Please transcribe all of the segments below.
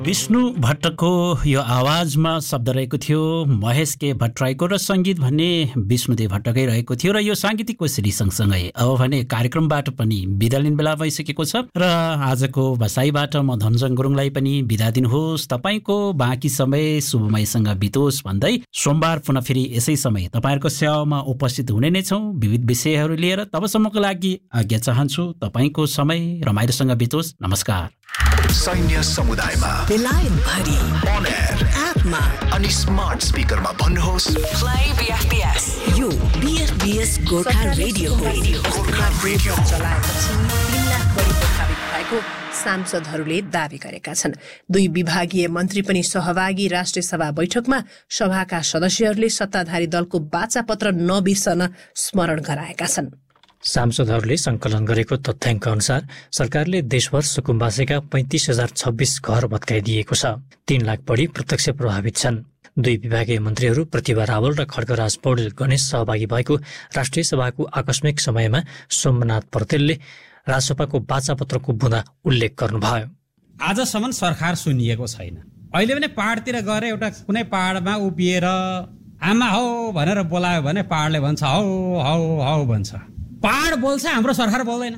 विष्णु भट्टको यो आवाजमा शब्द रहेको थियो महेश के भट्टराईको र सङ्गीत भन्ने विष्णुदेव भट्टकै रहेको थियो र यो साङ्गीतिक कोसेली सँगसँगै अब भने कार्यक्रमबाट पनि बिदा लिने बेला भइसकेको छ र आजको बसाइबाट म धनजङ गुरुङलाई पनि बिदा दिनुहोस्। तपाईँको बाँकी समय शुभमयसँग बितोस् भन्दै सोमबार पुनः फेरि यसै समय तपाईँहरूको सेवामा उपस्थित हुने नै छौँ विविध विषयहरू लिएर। तबसम्मको लागि आज्ञा चाहन्छु। तपाईँको समय रमाइलोसँग बितोस्। नमस्कार। सैन्य समुदायमा बेलायत भरि अन एयर एपमा अनि स्मार्ट स्पिकरमा भन्नुहोस् प्ले बीएफबीएस। यो बीएफबीएस गोर्खा रेडियो हो। गोर्खा रेडियो चलाएपछि 3 लाख बढी प्रभावित भएको सांसदहरूले दावी गरेका छन्। 2 विभागीय मन्त्री पनि सहभागी राष्ट्रिय सभा बैठकमा सभाका सदस्यहरूले सत्ताधारी दलको वाचापत्र नबिर्सन स्मरण गराएका छन्। सांसदहरूले संकलन गरेको तथ्याङ्क अनुसार सरकारले देशभर सुकुम्बासीका 35,026 घर भत्काइदिएको छ। 3 लाख बढी प्रत्यक्ष प्रभावित छन्। 2 विभागीय मन्त्रीहरू प्रतिभा रावल र खड्गराज पौडेल गणेश सहभागी भएको राष्ट्रिय सभाको आकस्मिक समयमा सोमनाथ पौडेलले राजसभाको वाचापत्रको बुँदा उल्लेख गर्नुभयो। आजसम्म सरकार सुनिएको छैन। अहिले पनि पहाडतिर गएर एउटा कुनै पहाडमा उभिएर आमा हौ भनेर बोलायो भने पहाडले भन्छ हौ हौ हौ भन्छ। पहाड बोल्छ, हाम्रो सरकार बोल्दैन।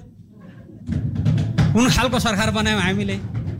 कुन खालको सरकार बनायौँ हामीले?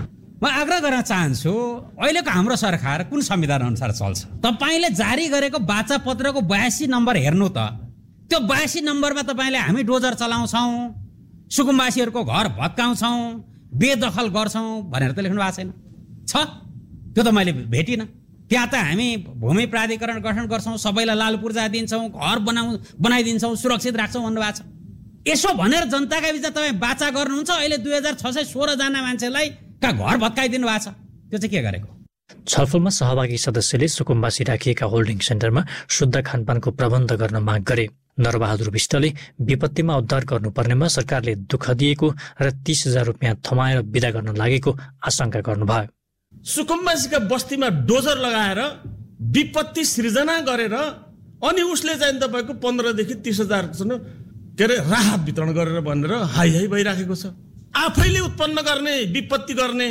म आग्रह गर्न चाहन्छु, अहिलेको हाम्रो सरकार कुन संविधान अनुसार चल्छ? तपाईँले जारी गरेको वाचापत्रको 82 नम्बर हेर्नु त। त्यो 82 नम्बरमा तपाईँले हामी डोजर चलाउँछौँ, सुकुम्बासीहरूको घर भत्काउँछौँ, बेदखल गर्छौँ भनेर त लेख्नु भएको छैन। छ त्यो त मैले भेटिनँ। त्यहाँ त हामी भूमि प्राधिकरण गठन गर्छौँ, सबैलाई लाल पूर्जा दिन्छौँ, घर बनाइदिन्छौँ, सुरक्षित राख्छौँ भन्नुभएको छ। यसो भनेर जनताका बिचमा तपाईँ वाचा गर्नुहुन्छ। अहिले 2616 जना मान्छेलाई घर भत्काइदिनु भएको छ। त्यो चाहिँ के गरेको? छलफलमा सहभागी सदस्यले सुकुम्बासी राखिएका होल्डिङ सेन्टरमा शुद्ध खानपानको प्रबन्ध गर्न माग गरे। नरबहादुर विष्टले विपत्तिमा उद्धार गर्नुपर्नेमा सरकारले दुःख दिएको र 30,000 रुपियाँ थमाएर विदा गर्न लागेको आशंका गर्नुभयो। सुकुम्बासीका बस्तीमा डोजर लगाएर विपत्ति सृजना गरेर अनि उसले चाहिँ तपाईँको 15 देखि 30,000 के अरे राहत वितरण गरेर भनेर हाई हाई भइराखेको छ। आफैले उत्पन्न गर्ने विपत्ति गर्ने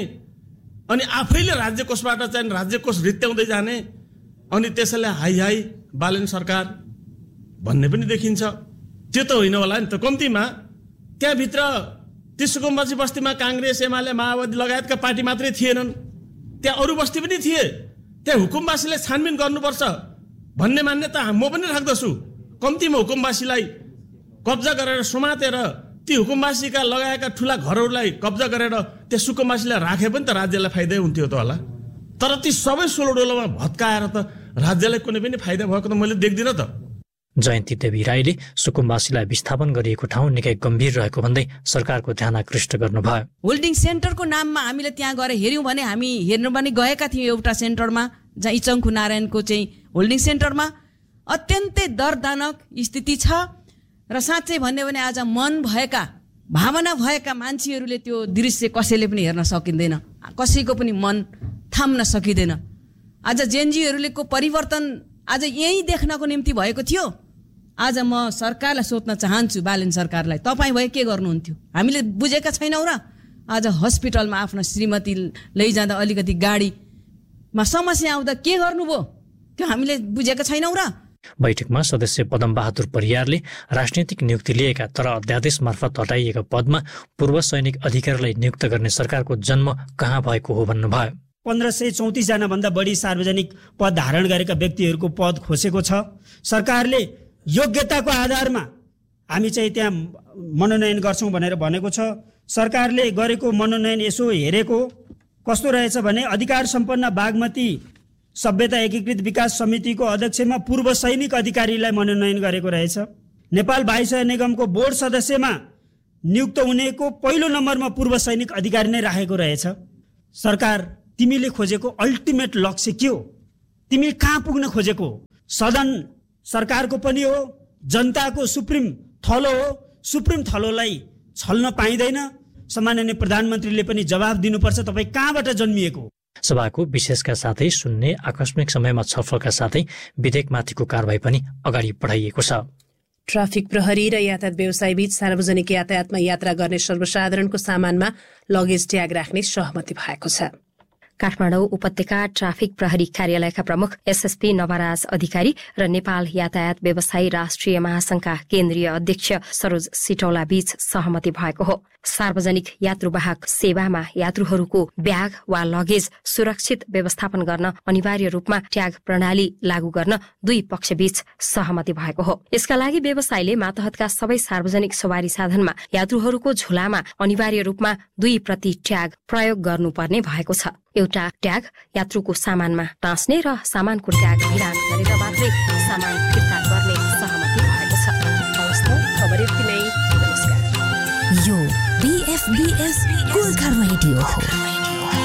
अनि आफैले राज्य कोषबाट चाहिँ राज्य कोष रित्याउँदै जाने अनि त्यसैले हाई हाई बालेन सरकार भन्ने पनि देखिन्छ। त्यो त होइन होला नि त। कम्तीमा त्यहाँभित्र ती सुकुम्बासी बस्तीमा काङ्ग्रेस एमाले माओवादी लगायतका पार्टी मात्रै थिएनन्, त्यहाँ अरू बस्ती पनि थिए। त्यहाँ हुकुमवासीले छानबिन गर्नुपर्छ भन्ने मान्यता म पनि राख्दछु। कम्तीमा हुकुमवासीलाई कब्जा गरेर समातेर ती हुकुमवासीका लगाएका ठुला घरहरूलाई कब्जा गरेर त्यो सुकुम्बासीलाई राखे पनि त राज्यलाई फाइदै हुन्थ्यो त होला। तर ती सबै सोलोडोलोमा भत्काएर त राज्यलाई कुनै पनि फाइदा भएको त मैले देख्दिनँ त। जयन्ती देवी राईले सुकुम्बासीलाई विस्थापन गरिएको ठाउँ निकै गम्भीर रहेको भन्दै सरकारको ध्यान आकृष्ट गर्नुभयो। होल्डिङ सेन्टरको नाममा हामीले त्यहाँ गएर हेऱ्यौँ भने हामी हेर्न पनि गएका थियौँ एउटा सेन्टरमा, जहाँ इचङ्खु नारायणको चाहिँ होल्डिङ सेन्टरमा अत्यन्तै दर्दनाक स्थिति छ। र साँच्चै भन्यो भने आज मन भएका भावना भएका मान्छेहरूले त्यो दृश्य कसैले पनि हेर्न सकिँदैन, कसैको पनि मन थाम्न सकिँदैन। आज जेनजीहरूले को परिवर्तन आज यही देख्नको निम्ति भएको थियो। आज म सरकारलाई सोध्न चाहन्छु, बालेन सरकारलाई, तपाईँ भए के गर्नुहुन्थ्यो? हामीले बुझेका छैनौँ र? आज हस्पिटलमा आफ्नो श्रीमती लैजाँदा अलिकति गाडीमा समस्या आउँदा के गर्नुभयो? त्यो हामीले बुझेका छैनौँ र? बैठकमा सदस्य पदमबहादुर परियारले राजनीतिक नियुक्ति लिएका तर अध्यादेश मार्फत हटाइएका पदमा पूर्व सैनिक अधिकारीलाई नियुक्त गर्ने सरकारको जन्म कहाँ भएको हो भन्नुभयो। 1534 जना भन्दा बढी सार्वजनिक पद धारण गरेका व्यक्तिहरूको पद खोसेको छ। सरकारले योग्यताको आधारमा हामी चाहिँ त्यहाँ मनोनयन गर्छौँ भनेर भनेको छ। सरकारले गरेको मनोनयन यसो हेरेको कस्तो रहेछ भने अधिकार सम्पन्न बागमती सभ्यता एकीकृत विकास समितिको अध्यक्षमा पूर्व सैनिक अधिकारीलाई मनोनयन गरेको रहेछ। नेपाल वायुसेना निगमको बोर्ड सदस्यमा नियुक्त हुनेको पहिलो नम्बरमा पूर्व सैनिक अधिकारी नै राखेको रहेछ। सरकार, तिमीले खोजेको अल्टिमेट लक्ष्य के हो? तिमी कहाँ पुग्न खोजेको हो? सदन सरकारको पनि हो, जनताको सुप्रिम थलो हो। सुप्रिम थलोलाई छल्न पाइँदैन। सम्माननीय प्रधानमन्त्रीले पनि जवाफ दिनुपर्छ, तपाईँ कहाँबाट जन्मिएको? सभाको विशेषका साथै सुन्ने आकस्मिक समयमा छलफलका साथै विधेयकमाथिको कारबाही पनि अगाडि बढाइएको छ। ट्राफिक प्रहरी र यातायात व्यवसाय बीच सार्वजनिक यातायातमा यात्रा गर्ने सर्वसाधारणको सामानमा लगेज ट्याग राख्ने सहमति भएको छ। काठमाडौँ उपत्यका ट्राफिक प्रहरी कार्यालयका प्रमुख एसएसपी नवराज अधिकारी र नेपाल यातायात व्यवसायी राष्ट्रिय महासंघका केन्द्रीय अध्यक्ष सरोज सिटौला बीच सहमति भएको हो। सार्वजनिक यात्रुवाहक सेवामा यात्रुहरूको ब्याग वा लगेज सुरक्षित व्यवस्थापन गर्न अनिवार्य रूपमा ट्याग प्रणाली लागू गर्न दुई पक्षबीच सहमति भएको हो। यसका लागि व्यवसायीले मातहतका सबै सार्वजनिक सवारी साधनमा यात्रुहरूको झोलामा अनिवार्य रूपमा 2 प्रति ट्याग प्रयोग गर्नुपर्ने भएको छ। एउटा ट्याग यात्रुको सामानमा टाँस्ने र सामानको ट्याग मिलान गरेर मात्रै सामान फिर्ता गर्ने सहमति भएको छ। खबर यति नै। नमस्कार। यो BFBS गोर्खा रेडियो हो।